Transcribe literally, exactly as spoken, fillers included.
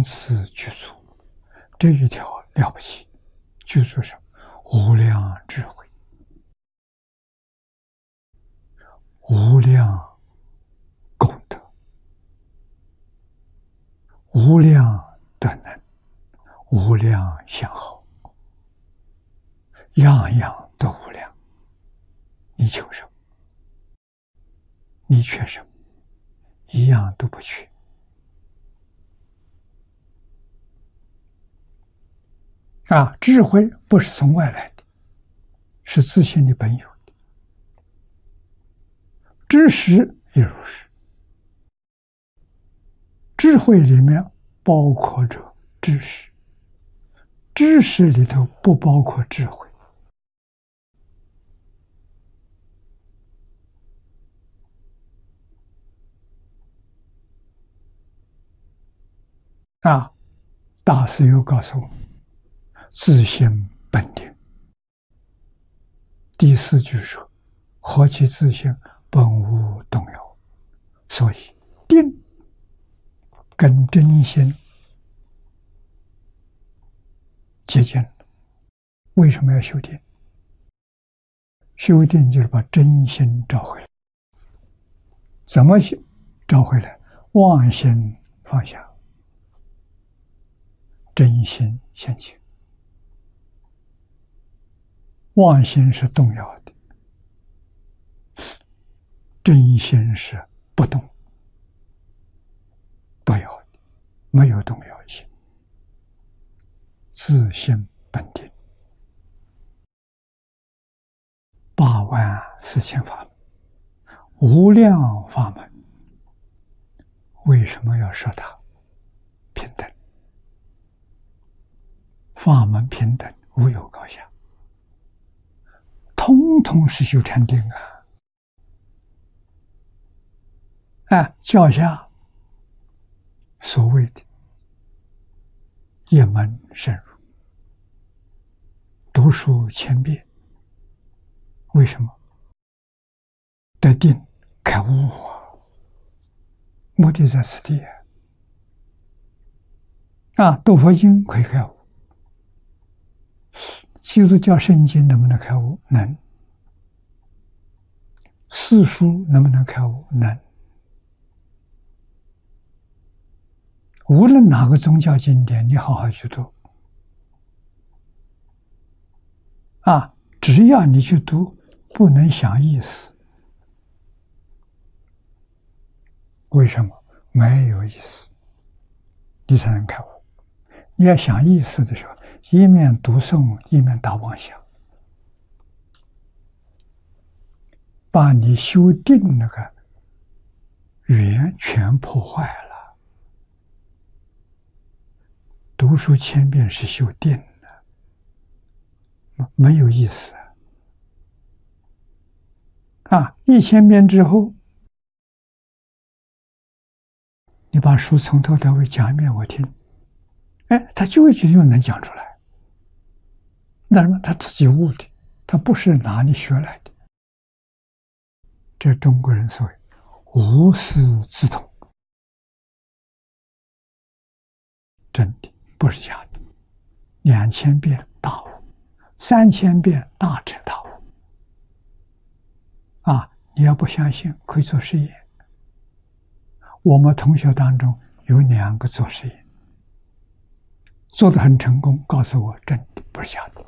名词具足，这一条了不起，具足什么？无量智慧，无量功德，无量德能，无量相好，样样都无量。你求什么？你缺什么？一样都不缺。啊，智慧不是从外来的，是自性的本有的。知识也如是，智慧里面包括着知识，知识里头不包括智慧。啊，大师又告诉我们，自性本定。第四句说，何其自性，本无动摇。所以定跟真心接近了。为什么要修定？修定就是把真心找回来。怎么找回来？妄心放下，真心现前。妄心是动摇的，真心是不动不摇的，没有动摇性。自性本定，八万四千法门，无量法门，为什么要说它平等？法门平等，无有高下，通通是修禅定啊！啊，教下所谓的一门深入，读书千遍，为什么？得定开悟啊！目的在此地啊！读佛经可以开悟，基督教圣经能不能开悟？能。四书能不能开悟？能。无论哪个宗教经典，你好好去读啊，只要你去读，不能想意思。为什么？没有意思，你才能开悟。你要想意思的时候，一面读诵，一面打妄想，把你修定那个缘全破坏了。读书千遍是修定的，没有意思啊！一千遍之后，你把书从头到尾讲一遍我听，哎，他就就就能讲出来。那什么？他自己悟的，他不是哪里学来的。这中国人所谓无师自通，真的不是假的。两千遍大悟，三千遍大彻大悟。啊，你要不相信，可以做实验。我们同学当中有两个做实验，做得很成功，告诉我真的不是假的。